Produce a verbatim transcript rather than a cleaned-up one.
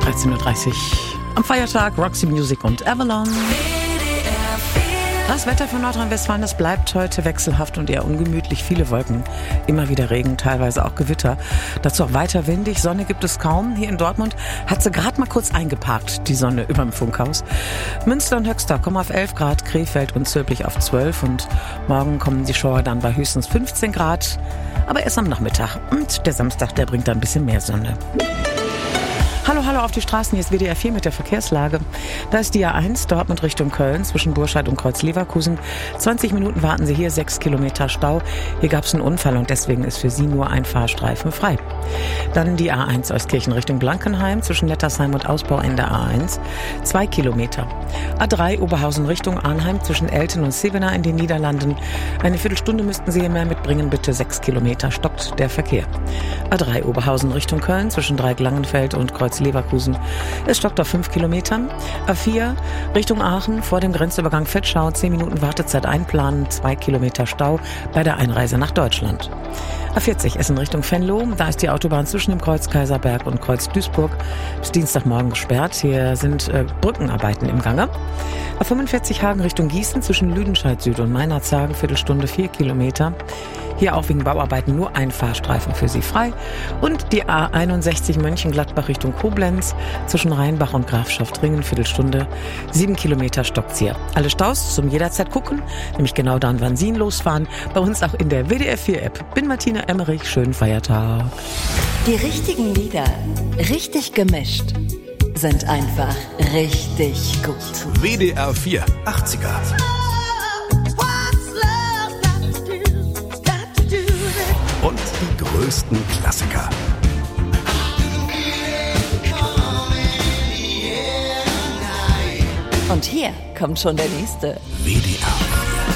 dreizehn Uhr dreißig am Feiertag, Roxy Music und Avalon. Das Wetter von Nordrhein-Westfalen, das bleibt heute wechselhaft und eher ungemütlich. Viele Wolken, immer wieder Regen, teilweise auch Gewitter. Dazu auch weiter windig, Sonne gibt es kaum. Hier in Dortmund hat sie gerade mal kurz eingeparkt, die Sonne über dem Funkhaus. Münster und Höxter kommen auf elf Grad, Krefeld und Zülpich auf zwölf und morgen kommen die Schauer dann bei höchstens fünfzehn Grad. Aber erst am Nachmittag und der Samstag, der bringt dann ein bisschen mehr Sonne. Hallo, hallo auf die Straßen, hier ist W D R vier mit der Verkehrslage. Da ist die A eins, Dortmund Richtung Köln, zwischen Burscheid und Kreuz-Leverkusen. zwanzig Minuten warten Sie hier, sechs Kilometer Stau. Hier gab es einen Unfall und deswegen ist für Sie nur ein Fahrstreifen frei. Dann die A eins Euskirchen Richtung Blankenheim, zwischen Nettersheim und Ausbauende A eins, zwei Kilometer. A drei Oberhausen Richtung Arnheim, zwischen Elten und Sevena in den Niederlanden. Eine Viertelstunde müssten Sie hier mehr mitbringen, bitte sechs Kilometer, stockt der Verkehr. A drei Oberhausen Richtung Köln, zwischen Dreieck-Langenfeld und Kreuz Leverkusen. Es stockt auf fünf Kilometern. A vier Richtung Aachen vor dem Grenzübergang Vetschau. zehn Minuten Wartezeit einplanen. zwei Kilometer Stau bei der Einreise nach Deutschland. A vierzig Essen Richtung Venlo. Da ist die Autobahn zwischen dem Kreuz Kaiserberg und Kreuz Duisburg bis Dienstagmorgen gesperrt. Hier sind äh, Brückenarbeiten im Gange. A fünfundvierzig Hagen Richtung Gießen zwischen Lüdenscheid Süd und Meinerzhagen. Viertelstunde vier Kilometer. Hier auch wegen Bauarbeiten nur ein Fahrstreifen für Sie frei. Und die A einundsechzig Mönchengladbach Richtung Koblenz zwischen Rheinbach und Grafschaftringen, Viertelstunde, sieben Kilometer stockt's hier. Alle Staus zum jederzeit gucken, nämlich genau dann, wann Sie ihn losfahren. Bei uns auch in der W D R vier App. Bin Martina Emmerich, schönen Feiertag. Die richtigen Lieder, richtig gemischt, sind einfach richtig gut. W D R vier achtziger. Und die größten Klassiker. Und hier kommt schon der nächste. W D R.